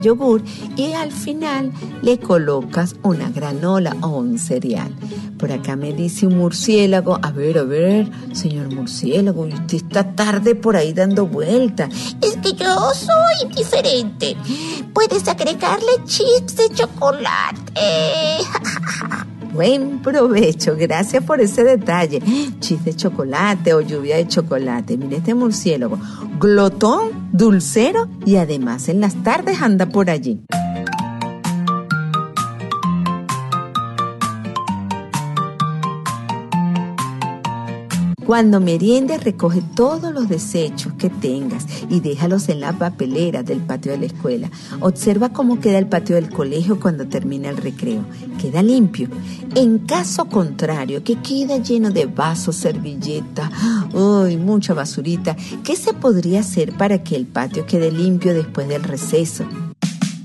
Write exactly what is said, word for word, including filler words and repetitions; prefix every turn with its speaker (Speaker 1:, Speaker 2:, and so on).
Speaker 1: yogur y al final le colocas una granola o un cereal. Por acá me dice un murciélago, a ver, a ver, señor murciélago, usted está tarde por ahí dando vueltas.
Speaker 2: Es que yo soy diferente. Puedes agregarle chips de chocolate.
Speaker 1: Buen provecho, gracias por ese detalle. Chis de chocolate o lluvia de chocolate. Mire este murciélago, glotón, dulcero y además en las tardes anda por allí. Cuando meriendes, recoge todos los desechos que tengas y déjalos en la papelera del patio de la escuela. Observa cómo queda el patio del colegio cuando termina el recreo. Queda limpio. En caso contrario, que queda lleno de vasos, servilletas, uy, mucha basurita, ¿qué se podría hacer para que el patio quede limpio después del receso?